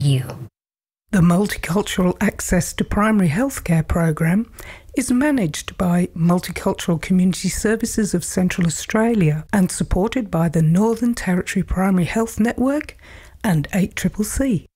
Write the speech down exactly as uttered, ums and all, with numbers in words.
you. The Multicultural Access to Primary Healthcare program is managed by Multicultural Community Services of Central Australia and supported by the Northern Territory Primary Health Network and eight C C C.